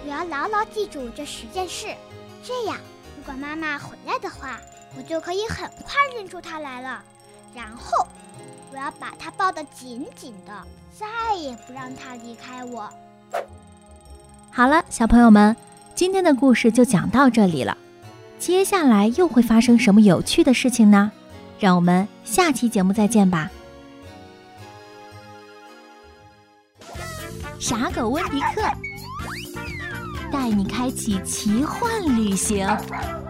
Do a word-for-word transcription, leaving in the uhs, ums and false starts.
我要牢牢记住这十件事，这样如果妈妈回来的话，我就可以很快认出她来了。然后我要把她抱得紧紧的，再也不让她离开我。 好了，小朋友们，今天的故事就讲到这里了。接下来又会发生什么有趣的事情呢？让我们下期节目再见吧。傻狗温迪克带你开启奇幻旅行。